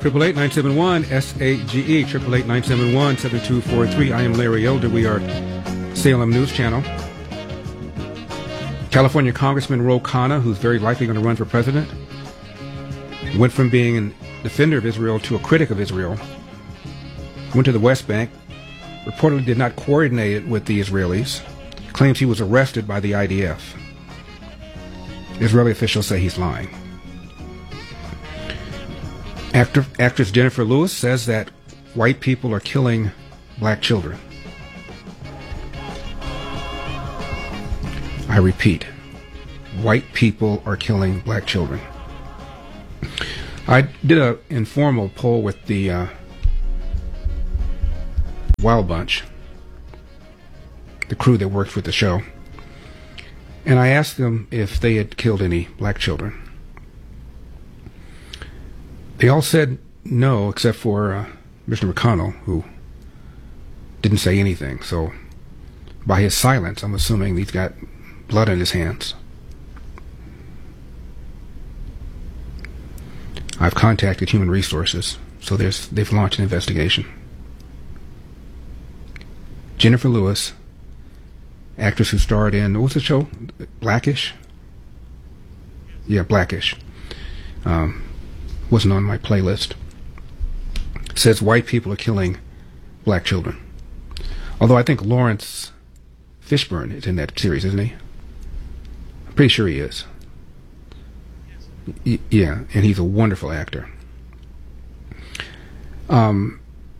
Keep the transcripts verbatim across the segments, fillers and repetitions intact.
eight eight eight, nine seven one, S A G E, eight eight eight, nine seven one, seven two four three. I am Larry Elder. We are Salem News Channel. California Congressman Ro Khanna, who's very likely going to run for president, went from being a defender of Israel to a critic of Israel, went to the West Bank, reportedly did not coordinate it with the Israelis, claims he was arrested by the I D F. Israeli officials say he's lying. Actor, actress Jennifer Lewis says that white people are killing black children. I repeat, white people are killing black children. I did an informal poll with the uh, Wild Bunch, the crew that works with the show, and I asked them if they had killed any black children. They all said no, except for uh, Mister McConnell, who didn't say anything. So by his silence, I'm assuming he's got blood in his hands. I've contacted Human Resources, so there's, they've launched an investigation. Jennifer Lewis, actress who starred in, what was the show? Blackish? Yeah, Blackish. Um, wasn't on my playlist. Says white people are killing black children. Although I think Lawrence Fishburne is in that series, isn't he? I'm pretty sure he is. Y- yeah, and he's a wonderful actor. Um,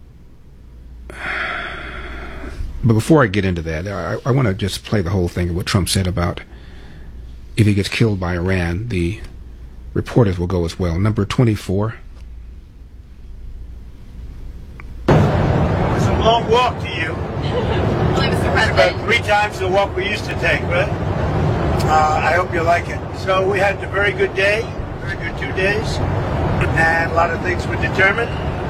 but before I get into that, I, I want to just play the whole thing of what Trump said about if he gets killed by Iran, the reporters will go as well. Number twenty-four. It was a long walk to you. Well, it was About three times the walk we used to take, right? Uh, I hope you like it. So we had a very good day, very good two days, and a lot of things were determined.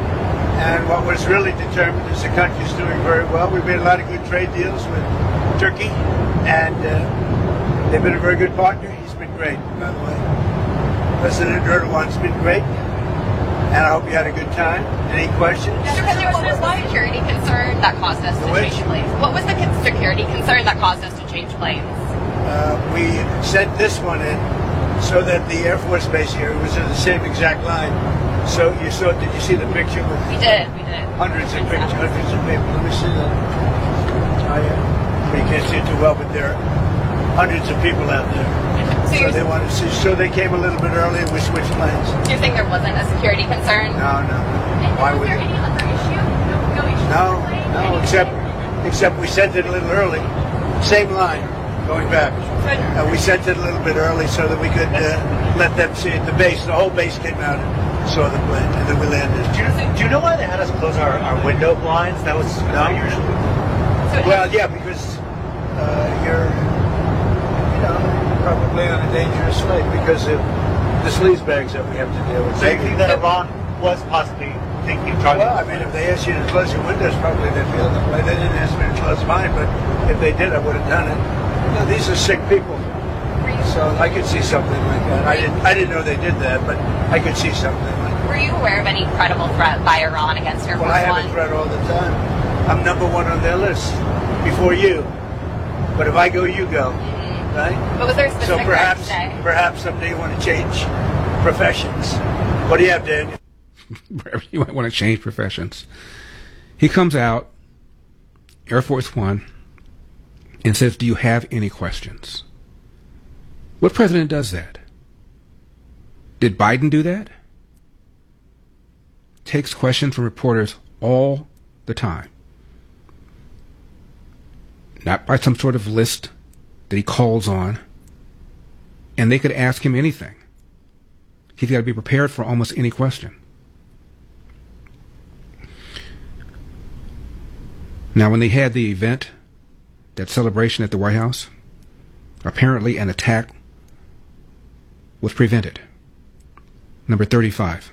And what was really determined is the country's doing very well. We made a lot of good trade deals with Turkey, and uh, they've been a very good partner. He's been great, by the way. President Erdogan's been great, and I hope you had a good time. Any questions? Mister President, what was the security concern that caused us to Which? change planes? What was the con- security concern that caused us to change planes? Uh, we sent this one in so that the Air Force Base here was in the same exact line. So you saw, did you see the picture? With We did, we did. Hundreds of pictures, hundreds of people. Let me see that. Oh, yeah. You can't see it too well, but there are hundreds of people out there. So, So you're, they wanted to see, so they came a little bit early and we switched planes. you're saying there wasn't a security concern? No, no. And Why was would there they? any other issue? No, no issue No, with the plane? no, Any- except, except we sent it a little early. Same line, going back. Uh, we sent it a little bit early so that we could uh, let them see it. The base, the whole base came out and saw the plane, and then we landed. Do you, do you know why they had us close our, our window blinds? That was No. unusual. So it- Well, yeah, because uh, you're, you know, probably on a dangerous flight because of the sleaze bags that we have to deal with. So you think that Iran was possibly thinking of trying Well, to... I mean, if they asked you to close your windows, probably they'd feel that way. They didn't ask me to close mine, but if they did, I would have done it. You know, these are sick people, were you, so I could see something like that. I didn't, I didn't know they did that, but I could see something like that. were you aware of any credible threat by Iran against Air Well, Force I have One? a threat all the time. I'm number one on their list before you. But if I go, you go, right? But was there a So specific perhaps, threat today? perhaps someday you want to change professions. What do you have, Daniel? You might want to change professions. He comes out, Air Force One, and says, do you have any questions? What president does that? Did Biden do that? Takes questions from reporters all the time. Not by some sort of list that he calls on. And they could ask him anything. He's got to be prepared for almost any question. Now, when they had the event, that celebration at the White House, apparently an attack was prevented. Number thirty-five.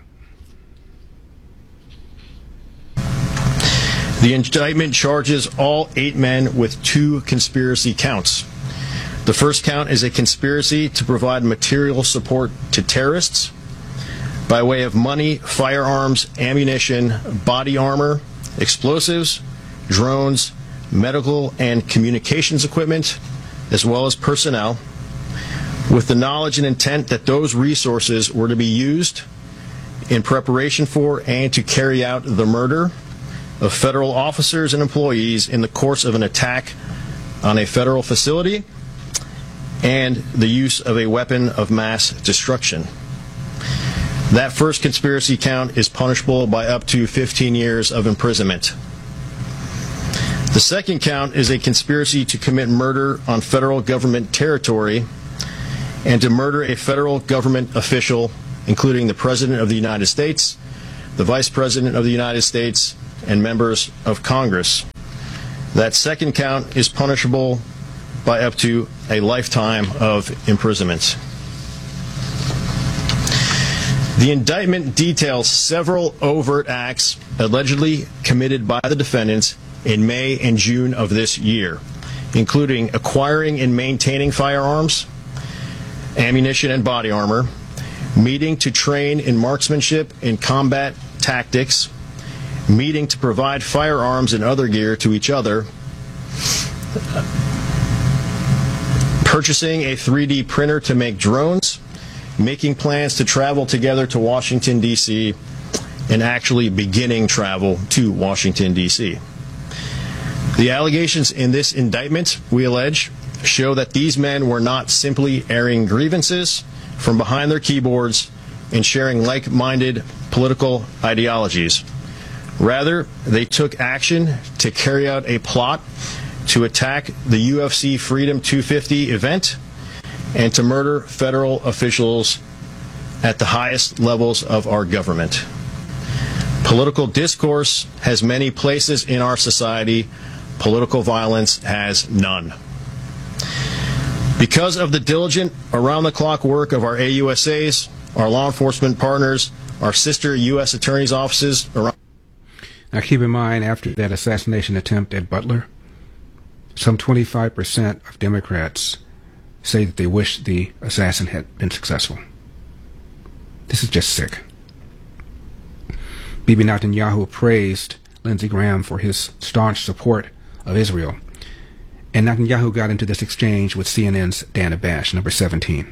The indictment charges all eight men with two conspiracy counts. The first count is a conspiracy to provide material support to terrorists. by way of money, firearms, ammunition, body armor, explosives, drones, medical and communications equipment, as well as personnel, with the knowledge and intent that those resources were to be used in preparation for and to carry out the murder of federal officers and employees in the course of an attack on a federal facility and the use of a weapon of mass destruction. That first conspiracy count is punishable by up to fifteen years of imprisonment. The second count is a conspiracy to commit murder on federal government territory and to murder a federal government official, including the President of the United States, the Vice President of the United States, and members of Congress. That second count is punishable by up to a lifetime of imprisonment. The indictment details several overt acts allegedly committed by the defendants in May and June of this year, including acquiring and maintaining firearms, ammunition and body armor, meeting to train in marksmanship and combat tactics, meeting to provide firearms and other gear to each other, purchasing a three D printer to make drones, making plans to travel together to Washington, D C, and actually beginning travel to Washington, D C The allegations in this indictment, we allege, show that these men were not simply airing grievances from behind their keyboards and sharing like-minded political ideologies. Rather, they took action to carry out a plot to attack the U F C Freedom two fifty event and to murder federal officials at the highest levels of our government. Political discourse has many places in our society. Political violence has none. Because of the diligent, around-the-clock work of our A U S As, our law enforcement partners, our sister U S attorneys' offices around... Now keep in mind, after that assassination attempt at Butler, some twenty-five percent of Democrats say that they wish the assassin had been successful. This is just sick. Bibi Netanyahu praised Lindsey Graham for his staunch support of Israel. And Netanyahu got into this exchange with C N N's Dana Bash, number seventeen.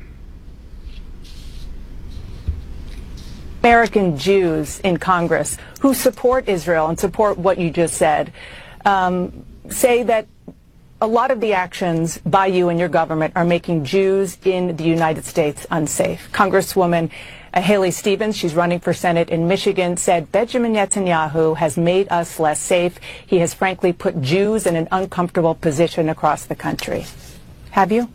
American Jews in Congress who support Israel and support what you just said um, say that a lot of the actions by you and your government are making Jews in the United States unsafe. Congresswoman uh, Haley Stevens, she's running for Senate in Michigan, said Benjamin Netanyahu has made us less safe. He has frankly put Jews in an uncomfortable position across the country. Have you?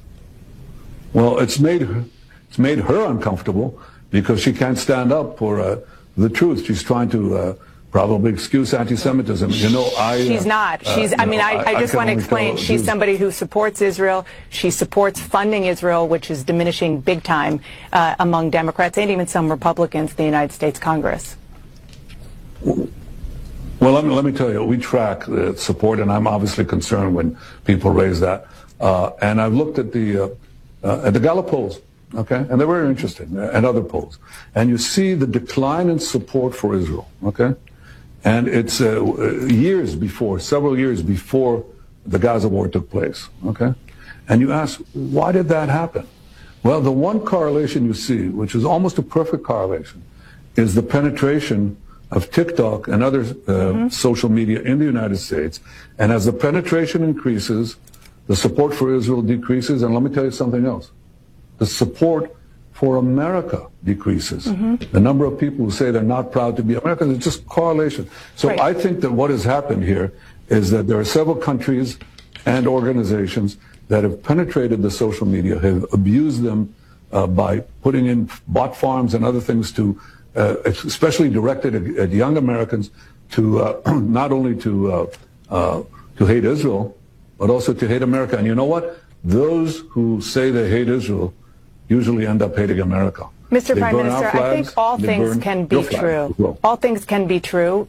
Well, it's made her, it's made her uncomfortable because she can't stand up for uh, the truth. She's trying to uh, probably excuse anti-Semitism. You know, I. She's not. She's. Uh, I mean, know, I, I just I want to explain. She's Jews. Somebody who supports Israel. She supports funding Israel, which is diminishing big time uh, among Democrats and even some Republicans in the United States Congress. Well, let me, let me tell you, we track the support, and I'm obviously concerned when people raise that. Uh, and I've looked at the uh, uh, at the Gallup polls. Okay, and they're very interesting, and other polls. And you see the decline in support for Israel, okay? And it's uh, years before, several years before the Gaza war took place, okay? And you ask, why did that happen? Well, the one correlation you see, which is almost a perfect correlation, is the penetration of TikTok and other uh, mm-hmm. social media in the United States. And as the penetration increases, the support for Israel decreases. And let me tell you something else. The support for America decreases. Mm-hmm. The number of people who say they're not proud to be Americans, it's just correlation. So right. I think that what has happened here is that there are several countries and organizations that have penetrated the social media, have abused them uh, by putting in bot farms and other things to, uh, especially directed at, at young Americans, to uh, not only to uh, uh, to hate Israel, but also to hate America. And you know what? Those who say they hate Israel usually end up hating America. Mister Prime Minister, flags, I think all things can be true. Well. All things can be true.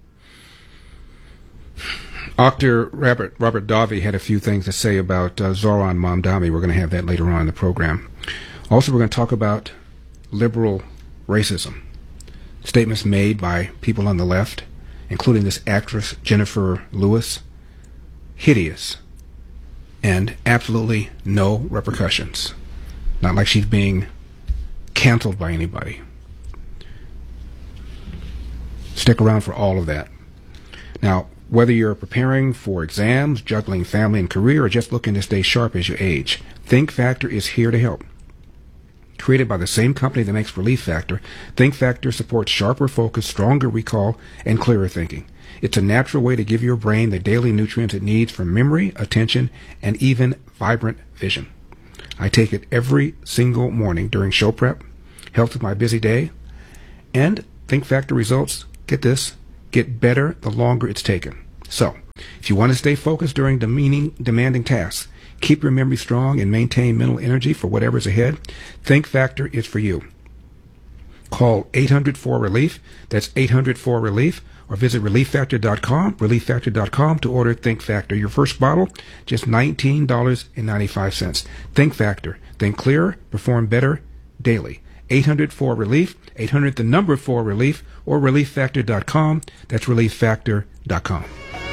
Doctor Robert, Robert Davi had a few things to say about uh, Zohran Mamdani. We're going to have that later on in the program. Also, we're going to talk about liberal racism. Statements made by people on the left, including this actress Jennifer Lewis, hideous, and absolutely no repercussions. Not like she's being canceled by anybody. Stick around for all of that. Now, whether you're preparing for exams, juggling family and career, or just looking to stay sharp as you age, Think Factor is here to help. Created by the same company that makes Relief Factor, Think Factor supports sharper focus, stronger recall, and clearer thinking. It's a natural way to give your brain the daily nutrients it needs for memory, attention, and even vibrant vision. I take it every single morning during show prep, helps with my busy day, and Think Factor results, get this, get better the longer it's taken. So, if you want to stay focused during demeaning, demanding tasks, keep your memory strong, and maintain mental energy for whatever's ahead, Think Factor is for you. Call eight hundred four relief, that's eight hundred four relief, or visit relief factor dot com, relief factor dot com to order Think Factor. Your first bottle, just nineteen dollars and ninety-five cents. Think Factor. Think clearer, perform better daily. eight hundred four relief, eight hundred the number four relief, or relief factor dot com. That's relief factor dot com.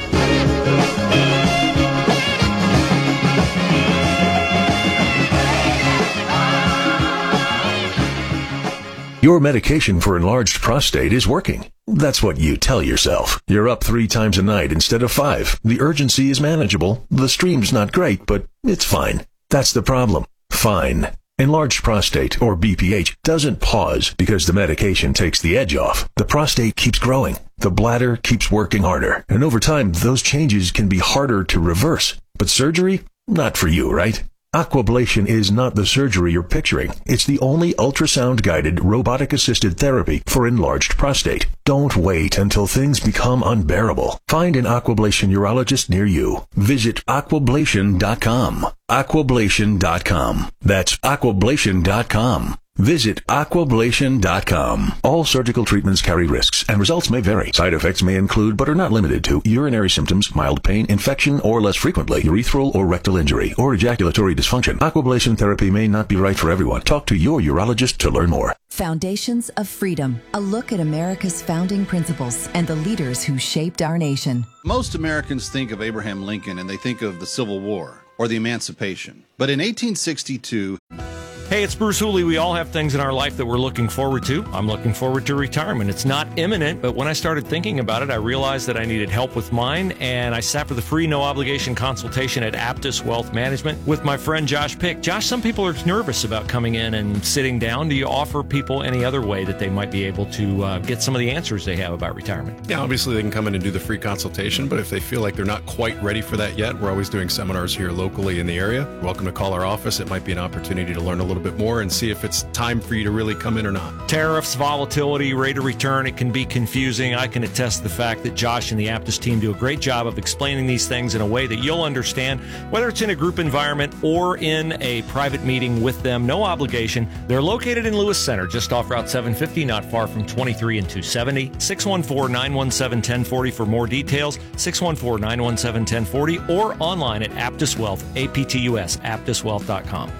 Your medication for enlarged prostate is working. That's what you tell yourself. You're up three times a night instead of five. The urgency is manageable. The stream's not great, but it's fine. That's the problem. Fine. Enlarged prostate, or B P H, doesn't pause because the medication takes the edge off. The prostate keeps growing. The bladder keeps working harder. And over time, those changes can be harder to reverse. But surgery? Not for you, right? Aquablation is not the surgery you're picturing. It's the only ultrasound-guided, robotic-assisted therapy for enlarged prostate. Don't wait until things become unbearable. Find an Aquablation urologist near you. Visit aquablation dot com. aquablation dot com. That's aquablation dot com. Visit aquablation dot com. All surgical treatments carry risks, and results may vary. Side effects may include, but are not limited to, urinary symptoms, mild pain, infection, or less frequently, urethral or rectal injury, or ejaculatory dysfunction. Aquablation therapy may not be right for everyone. Talk to your urologist to learn more. Foundations of Freedom, a look at America's founding principles and the leaders who shaped our nation. Most Americans think of Abraham Lincoln and they think of the Civil War or the Emancipation. But in eighteen sixty-two... Hey, it's Bruce Hooley. We all have things in our life that we're looking forward to. I'm looking forward to retirement. It's not imminent, but when I started thinking about it, I realized that I needed help with mine, and I sat for the free, no-obligation consultation at Aptus Wealth Management with my friend Josh Pick. Josh, some people are nervous about coming in and sitting down. Do you offer people any other way that they might be able to uh, get some of the answers they have about retirement? Yeah, obviously they can come in and do the free consultation, but if they feel like they're not quite ready for that yet, we're always doing seminars here locally in the area. You're welcome to call our office. It might be an opportunity to learn a little bit more and see if it's time for you to really come in or not. Tariffs, volatility, rate of return, it can be confusing. I can attest the fact that Josh and the Aptus team do a great job of explaining these things in a way that you'll understand, whether it's in a group environment or in a private meeting with them. No obligation. They're located in Lewis Center, just off Route seven fifty, not far from twenty-three and two seventy. six one four, nine one seven, one zero four zero for more details. six one four, nine one seven, one zero four zero or online at Aptus Wealth, A P T U S, aptus wealth dot com.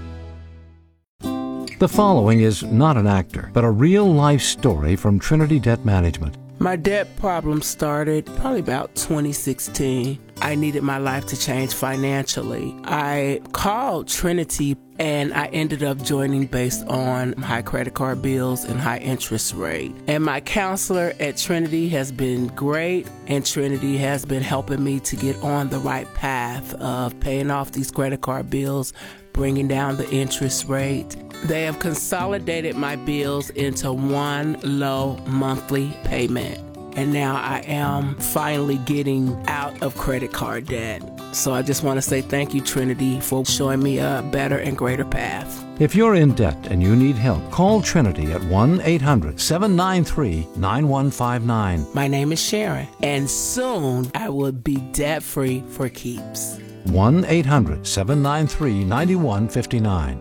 The following is not an actor, but a real-life story from Trinity Debt Management. My debt problem started probably about twenty sixteen. I needed my life to change financially. I called Trinity and I ended up joining based on high credit card bills and high interest rate. And my counselor at Trinity has been great, and Trinity has been helping me to get on the right path of paying off these credit card bills, bringing down the interest rate. They have consolidated my bills into one low monthly payment. And now I am finally getting out of credit card debt. So I just want to say thank you, Trinity, for showing me a better and greater path. If you're in debt and you need help, call Trinity at one eight hundred, seven nine three, nine one five nine. My name is Sharon, and soon I will be debt-free for keeps. one eight hundred, seven nine three, nine one five nine.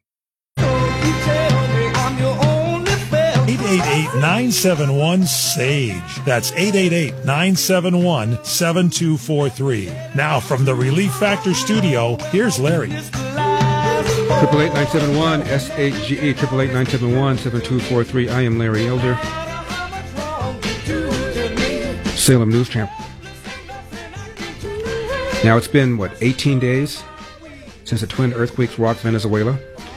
eight eight eight, nine seven one, SAGE. That's eight eight eight, nine seven one, seven two four three. Now from the Relief Factor studio, here's Larry. Triple eight nine seven one S H G E. Triple eight nine seven one seven two four three. I am Larry Elder, Salem News Champ. Now it's been what eighteen days since the twin earthquakes rocked Venezuela,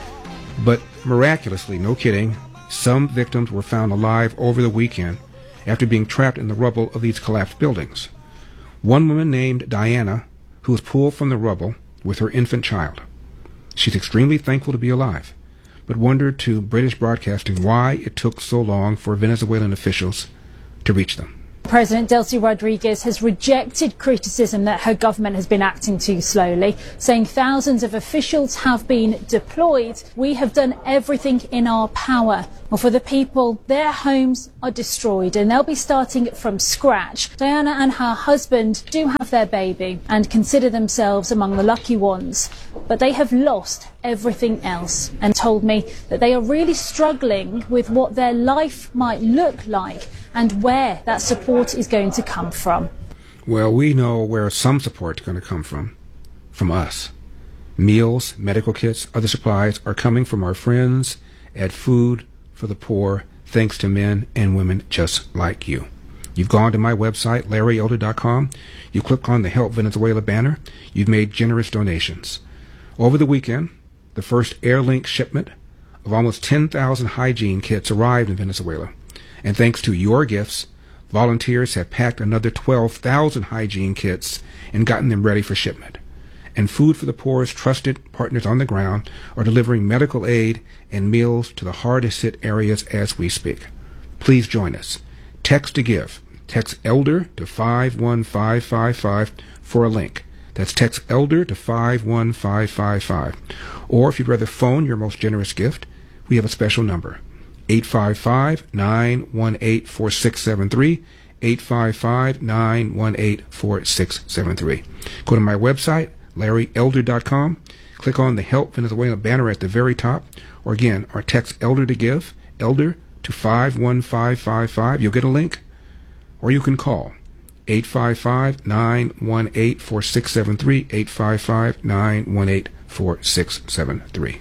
but miraculously, no kidding, some victims were found alive over the weekend after being trapped in the rubble of these collapsed buildings. One woman named Diana, who was pulled from the rubble with her infant child. She's extremely thankful to be alive, but wondered to British Broadcasting why it took so long for Venezuelan officials to reach them. President Delcy Rodriguez has rejected criticism that her government has been acting too slowly, saying thousands of officials have been deployed. We have done everything in our power. Well, for the people, their homes are destroyed and they'll be starting from scratch. Diana and her husband do have their baby and consider themselves among the lucky ones, but they have lost everything else and told me that they are really struggling with what their life might look like and where that support is going to come from. Well, we know where some support is going to come from. From us. Meals, medical kits, other supplies are coming from our friends at Food for the Poor, thanks to men and women just like you. You've gone to my website, larry elder dot com. You click on the Help Venezuela banner. You've made generous donations. Over the weekend, the first Airlink shipment of almost ten thousand hygiene kits arrived in Venezuela. And thanks to your gifts, volunteers have packed another twelve thousand hygiene kits and gotten them ready for shipment. And Food for the Poor's trusted partners on the ground are delivering medical aid and meals to the hardest hit areas as we speak. Please join us. Text to give. Text ELDER to five one five five five for a link. That's text ELDER to five one five five five. Or if you'd rather phone your most generous gift, we have a special number. eight five five, nine one eight, four six seven three, eight five five, nine one eight, four six seven three. Go to my website, larry elder dot com. Click on the Help Venezuela banner at the very top. Or again, our text ELDER to give, ELDER to five one five five five. You'll get a link. Or you can call eight five five, nine one eight, four six seven three, eight five five, nine one eight, four six seven three.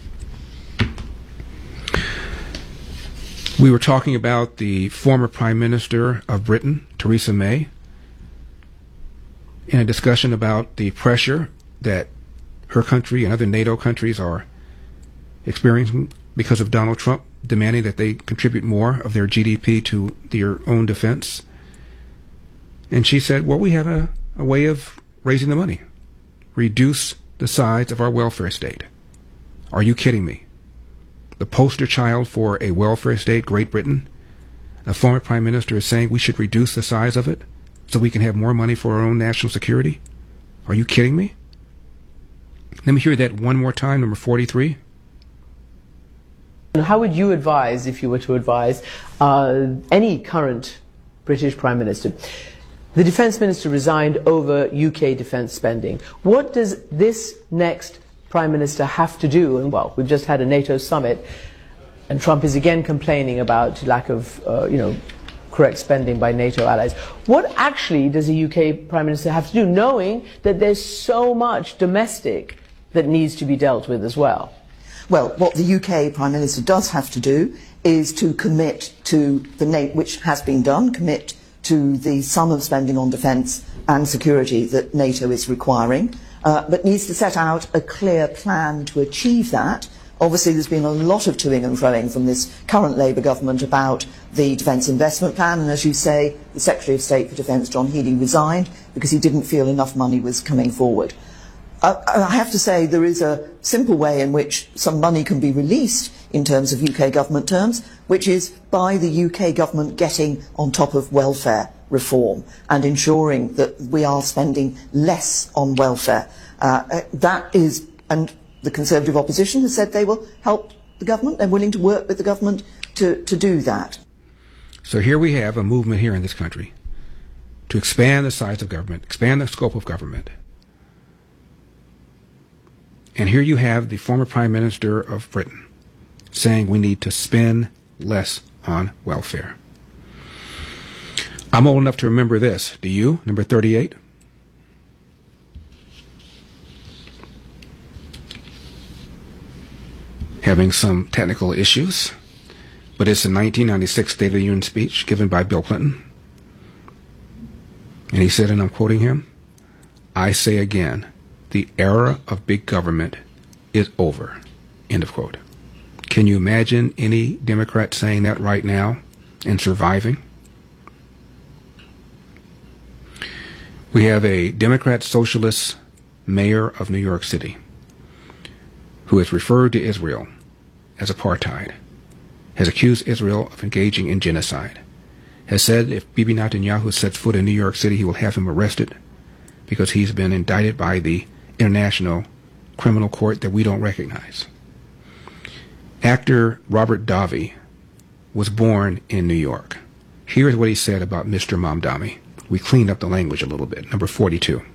We were talking about the former Prime Minister of Britain, Theresa May, in a discussion about the pressure that her country and other NATO countries are experiencing because of Donald Trump demanding that they contribute more of their G D P to their own defense. And she said, well, we have a, a way of raising the money. Reduce the size of our welfare state. Are you kidding me? The poster child for a welfare state, Great Britain, a former prime minister is saying we should reduce the size of it so we can have more money for our own national security? Are you kidding me? Let me hear that one more time, number forty-three. How would you advise, if you were to advise, uh, any current British Prime Minister? The Defence Minister resigned over U K defence spending. What does this next Prime Minister have to do? And well, we've just had a NATO summit, and Trump is again complaining about lack of, uh, you know, correct spending by NATO allies. What actually does a U K Prime Minister have to do, knowing that there's so much domestic that needs to be dealt with as well? Well, what the U K Prime Minister does have to do is to commit to the NATO, which has been done, commit to the sum of spending on defence and security that NATO is requiring, uh, but needs to set out a clear plan to achieve that. Obviously, there's been a lot of toing and froing from this current Labour government about the Defence Investment Plan, and as you say, the Secretary of State for Defence, John Healey, resigned because he didn't feel enough money was coming forward. Uh, I have to say there is a simple way in which some money can be released in terms of U K government terms, which is by the U K government getting on top of welfare reform and ensuring that we are spending less on welfare. Uh, that is, and the Conservative opposition has said they will help the government. They're willing to work with the government to, to do that. So here we have a movement here in this country to expand the size of government, expand the scope of government. And here you have the former Prime Minister of Britain saying we need to spend less on welfare. I'm old enough to remember this. Do you? Number thirty-eight? having some technical issues, but it's a nineteen ninety-six State of the Union speech given by Bill Clinton. And he said, and I'm quoting him, "I say again, the era of big government is over." End of quote. Can you imagine any Democrat saying that right now and surviving? We have a Democrat socialist mayor of New York City who has referred to Israel as apartheid, has accused Israel of engaging in genocide, has said if Bibi Netanyahu sets foot in New York City, he will have him arrested because he's been indicted by the International Criminal Court that we don't recognize. Actor Robert Davi was born in New York. Here's what he said about Mister Mamdani. We cleaned up the language a little bit. Number forty-two.